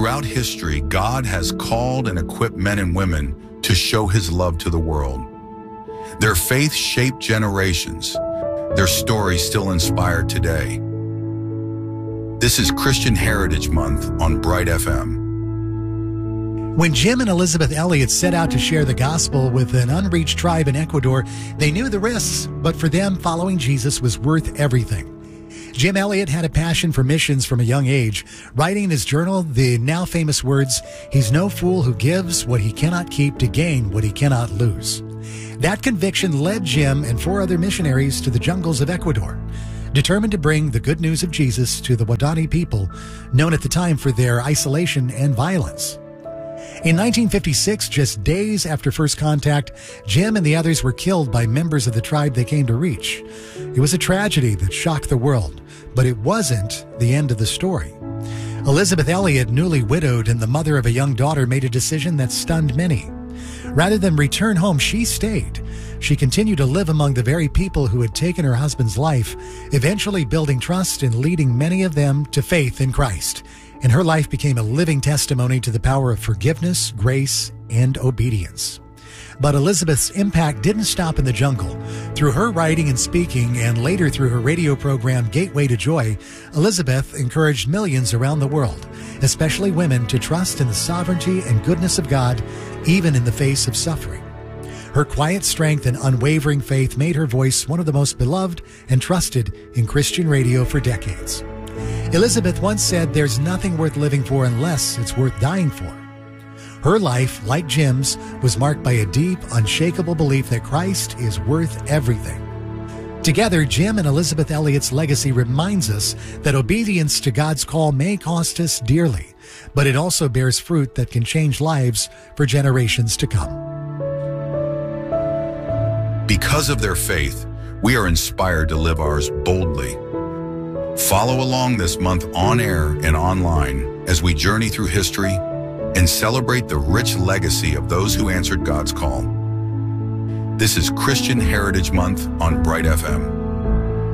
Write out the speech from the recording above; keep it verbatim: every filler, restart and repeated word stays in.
Throughout history, God has called and equipped men and women to show His love to the world. Their faith shaped generations. Their stories still inspire today. This is Christian Heritage Month on Bright F M. When Jim and Elizabeth Elliot set out to share the gospel with an unreached tribe in Ecuador, they knew the risks, but for them, following Jesus was worth everything. Jim Elliot had a passion for missions from a young age, writing in his journal the now famous words, "He's no fool who gives what he cannot keep to gain what he cannot lose." That conviction led Jim and four other missionaries to the jungles of Ecuador, determined to bring the good news of Jesus to the Waodani people, known at the time for their isolation and violence. In nineteen fifty-six, just days after first contact, Jim and the others were killed by members of the tribe they came to reach. It was a tragedy that shocked the world, but it wasn't the end of the story. Elizabeth Elliot, newly widowed and the mother of a young daughter, made a decision that stunned many. Rather than return home, she stayed. She continued to live among the very people who had taken her husband's life, eventually building trust and leading many of them to faith in Christ. And her life became a living testimony to the power of forgiveness, grace, and obedience. But Elizabeth's impact didn't stop in the jungle. Through her writing and speaking, and later through her radio program Gateway to Joy, Elizabeth encouraged millions around the world, especially women, to trust in the sovereignty and goodness of God, even in the face of suffering. Her quiet strength and unwavering faith made her voice one of the most beloved and trusted in Christian radio for decades. Elizabeth once said, "There's nothing worth living for unless it's worth dying for." Her life, like Jim's, was marked by a deep, unshakable belief that Christ is worth everything. Together, Jim and Elizabeth Elliot's legacy reminds us that obedience to God's call may cost us dearly, but it also bears fruit that can change lives for generations to come. Because of their faith, we are inspired to live ours boldly. Follow along this month on air and online as we journey through history and celebrate the rich legacy of those who answered God's call. This is Christian Heritage Month on Bright F M.